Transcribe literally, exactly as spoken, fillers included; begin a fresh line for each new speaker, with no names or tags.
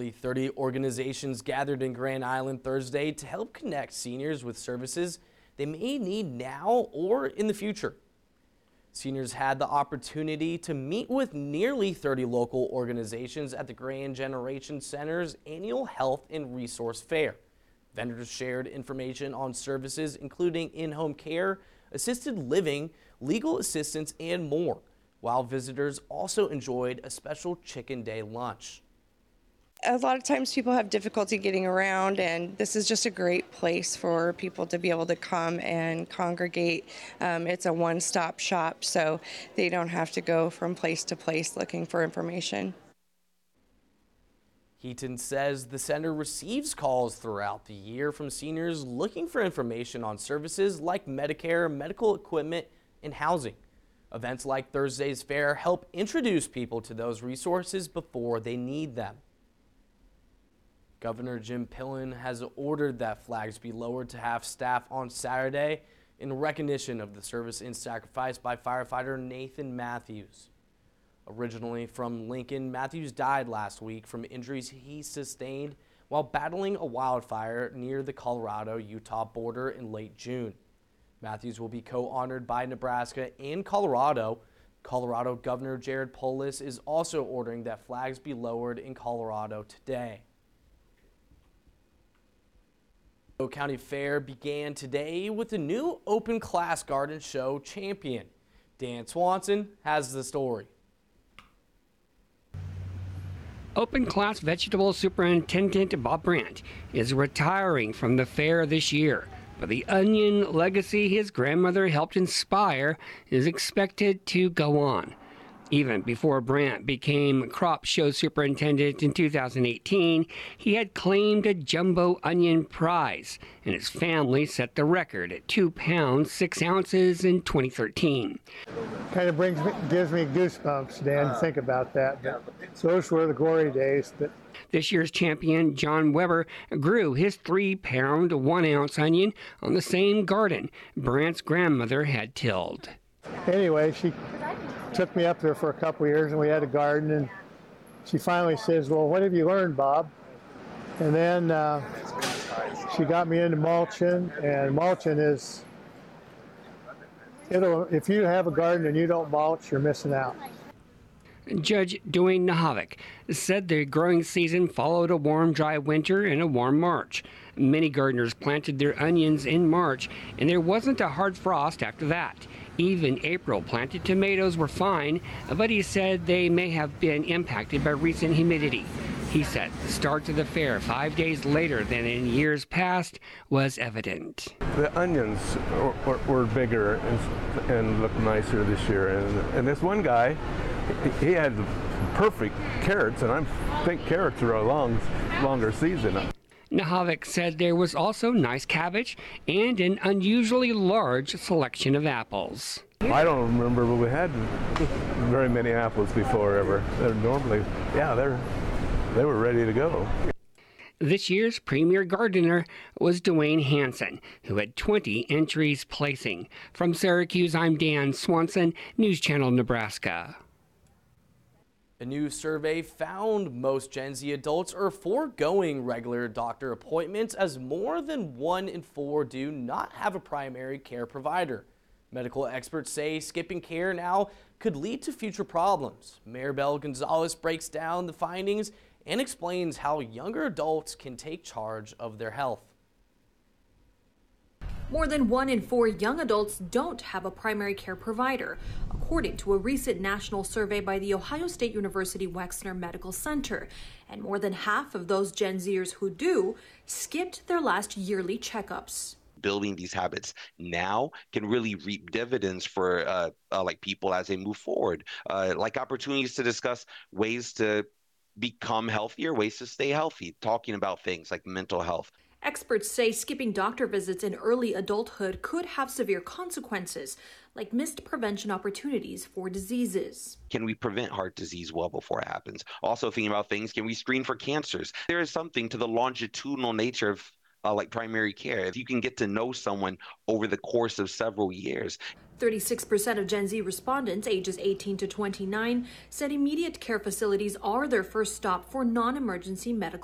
Roughly thirty organizations gathered in Grand Island Thursday to help connect seniors with services they may need now or in the future. Seniors had the opportunity to meet with nearly thirty local organizations at the Grand Generation Center's annual Health and Resource Fair. Vendors shared information on services including in-home care, assisted living, legal assistance, and more, while visitors also enjoyed a special Chicken Day lunch.
A lot of times people have difficulty getting around, and this is just a great place for people to be able to come and congregate. Um, it's a one-stop shop, so they don't have to go from place to place looking for information.
Heaton says the center receives calls throughout the year from seniors looking for information on services like Medicare, medical equipment, and housing. Events like Thursday's fair help introduce people to those resources before they need them. Governor Jim Pillen has ordered that flags be lowered to half staff on Saturday in recognition of the service and sacrifice by firefighter Nathan Matthews. Originally from Lincoln, Matthews died last week from injuries he sustained while battling a wildfire near the Colorado-Utah border in late June. Matthews will be co-honored by Nebraska and Colorado. Colorado Governor Jared Polis is also ordering that flags be lowered in Colorado today. The County Fair began today with the new Open Class Garden Show champion. Dan Swanson has the story.
Open Class Vegetable Superintendent Bob Brandt is retiring from the fair this year, but the onion legacy his grandmother helped inspire is expected to go on. Even before Brandt became crop show superintendent in two thousand eighteen, he had claimed a jumbo onion prize, and his family set the record at two pounds, six ounces in twenty thirteen.
Kind of brings me, gives me goosebumps, Dan, to think about that. But those were the glory days. But
this year's champion, John Weber, grew his three-pound, one-ounce onion on the same garden Brandt's grandmother had tilled.
Anyway, she took me up there for a couple years, and we had a garden, and she finally says, well, what have you learned, Bob? And then uh, she got me into mulching, and mulching is, it'll, if you have a garden and you don't mulch, you're missing out.
Judge Dwayne Nahavik said the growing season followed a warm, dry winter and a warm March. Many gardeners planted their onions in March, and there wasn't a hard frost after that. Even April planted tomatoes were fine, but he said they may have been impacted by recent humidity. He said the start to the fair five days later than in years past was evident.
The onions were, were bigger and, and looked nicer this year. And, and this one guy, he had perfect carrots, and I think carrots are a long, longer season.
Nahavik said there was also nice cabbage and an unusually large selection of apples.
I don't remember, but we had very many apples before ever. They're normally, yeah, they're they were ready to go.
This year's premier gardener was Dwayne Hansen, who had twenty entries placing. From Syracuse, I'm Dan Swanson, News Channel Nebraska.
A new survey found most Gen Z adults are foregoing regular doctor appointments as more than one in four do not have a primary care provider. Medical experts say skipping care now could lead to future problems. Maribel Gonzalez breaks down the findings and explains how younger adults can take charge of their health.
More than one in four young adults don't have a primary care provider, according to a recent national survey by the Ohio State University Wexner Medical Center. And more than half of those Gen Zers who do skipped their last yearly checkups.
Building these habits now can really reap dividends for uh, uh, like people as they move forward, uh, like opportunities to discuss ways to become healthier, ways to stay healthy, talking about things like mental health.
Experts say skipping doctor visits in early adulthood could have severe consequences, like missed prevention opportunities for diseases.
Can we prevent heart disease well before it happens? Also thinking about things, can we screen for cancers? There is something to the longitudinal nature of uh, like primary care. If you can get to know someone over the course of several years.
thirty-six percent of Gen Z respondents ages eighteen to twenty-nine said immediate care facilities are their first stop for non-emergency medical